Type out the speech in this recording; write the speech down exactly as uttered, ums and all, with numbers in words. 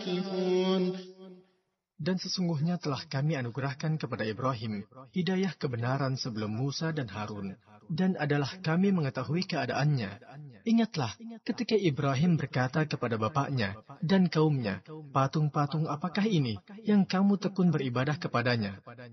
يصفون Dan sesungguhnya telah kami anugerahkan kepada Ibrahim hidayah kebenaran sebelum Musa dan Harun, dan adalah kami mengetahui keadaannya. Ingatlah ketika Ibrahim berkata kepada bapaknya dan kaumnya, patung-patung apakah ini yang kamu tekun beribadah kepadanya?